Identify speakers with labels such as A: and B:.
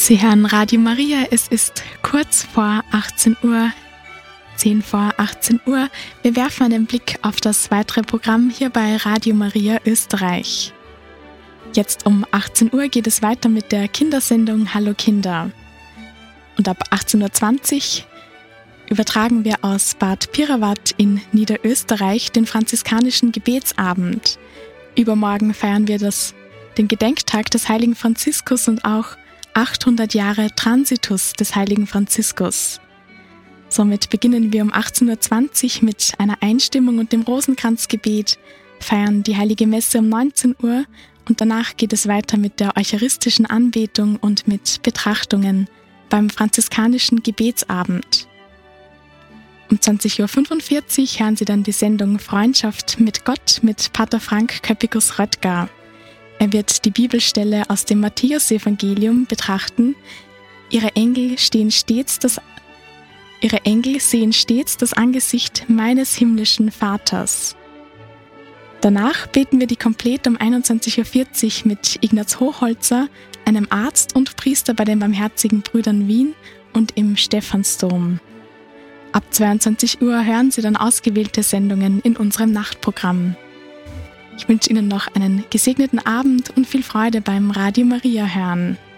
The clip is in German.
A: Sie hören Radio Maria, es ist kurz vor 18 Uhr, 10 vor 18 Uhr. Wir werfen einen Blick auf das weitere Programm hier bei Radio Maria Österreich. Jetzt um 18 Uhr geht es weiter mit der Kindersendung Hallo Kinder. Und ab 18.20 Uhr übertragen wir aus Bad Pirawat in Niederösterreich den franziskanischen Gebetsabend. Übermorgen feiern wir den Gedenktag des heiligen Franziskus und auch 800 Jahre Transitus des heiligen Franziskus. Somit beginnen wir um 18.20 Uhr mit einer Einstimmung und dem Rosenkranzgebet, feiern die Heilige Messe um 19 Uhr und danach geht es weiter mit der eucharistischen Anbetung und mit Betrachtungen beim franziskanischen Gebetsabend. Um 20.45 Uhr hören Sie dann die Sendung Freundschaft mit Gott mit Pater Frank Köppikus-Röttger. Er wird die Bibelstelle aus dem Matthäusevangelium betrachten. Ihre Engel sehen stets das Angesicht meines himmlischen Vaters. Danach beten wir die Komplett um 21.40 Uhr mit Ignaz Hochholzer, einem Arzt und Priester bei den Barmherzigen Brüdern Wien und im Stephansdom. Ab 22 Uhr hören Sie dann ausgewählte Sendungen in unserem Nachtprogramm. Ich wünsche Ihnen noch einen gesegneten Abend und viel Freude beim Radio Maria hören.